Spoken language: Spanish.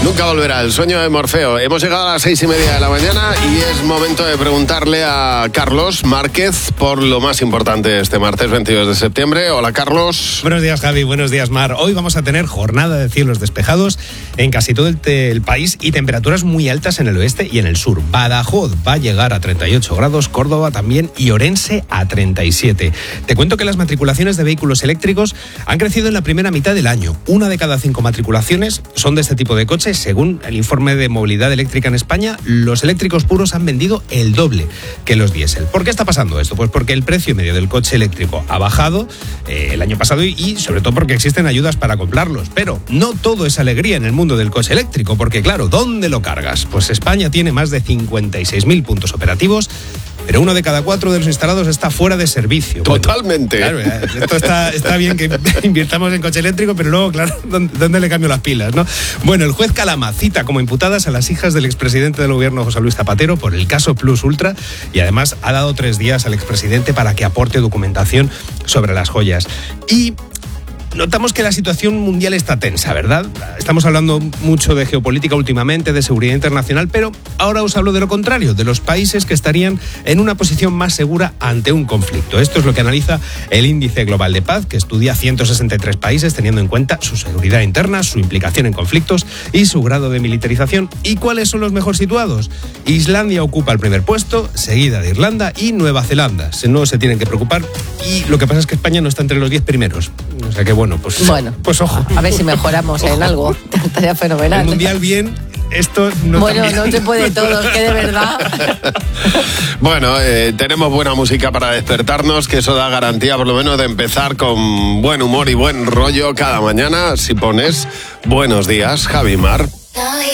Nunca volverá, el sueño de Morfeo. Hemos llegado a las 6:30 de la mañana y es momento de preguntarle a Carlos Márquez por lo más importante este martes 22 de septiembre. Hola, Carlos. Buenos días, Javi. Buenos días, Mar. Hoy vamos a tener jornada de cielos despejados en casi todo el país y temperaturas muy altas en el oeste y en el sur. Badajoz va a llegar a 38 grados, Córdoba también y Orense a 37. Te cuento que las matriculaciones de vehículos eléctricos han crecido en la primera mitad del año. 1 de cada 5 matriculaciones son de este tipo de coches. Según el informe de movilidad eléctrica en España, los eléctricos puros han vendido el doble que los diésel. ¿Por qué está pasando esto? Pues porque el precio medio del coche eléctrico ha bajado el año pasado y sobre todo porque existen ayudas para comprarlos. Pero no todo es alegría en el mundo del coche eléctrico, porque claro, ¿dónde lo cargas? Pues España tiene más de 56.000 puntos operativos, pero 1 de cada 4 de los instalados está fuera de servicio. Totalmente. Bueno, claro, esto está bien que invirtamos en coche eléctrico, pero luego, claro, ¿dónde le cambio las pilas, no? Bueno, el juez Calama cita como imputadas a las hijas del expresidente del gobierno, José Luis Zapatero, por el caso Plus Ultra, y además ha dado 3 días al expresidente para que aporte documentación sobre las joyas. Y notamos que la situación mundial está tensa, ¿verdad? Estamos hablando mucho de geopolítica últimamente, de seguridad internacional, pero ahora os hablo de lo contrario, de los países que estarían en una posición más segura ante un conflicto. Esto es lo que analiza el Índice Global de Paz, que estudia 163 países teniendo en cuenta su seguridad interna, su implicación en conflictos y su grado de militarización. ¿Y cuáles son los mejor situados? Islandia ocupa el primer puesto, seguida de Irlanda y Nueva Zelanda. No se tienen que preocupar, y lo que pasa es que España no está entre los 10 primeros. O sea que bueno, pues ojo. A ver si mejoramos en algo. Estaría fenomenal. El mundial bien, esto no. Bueno, no se puede todo, que de verdad. Bueno, tenemos buena música para despertarnos, que eso da garantía por lo menos de empezar con buen humor y buen rollo cada mañana si pones Buenos Días, Javi Mar.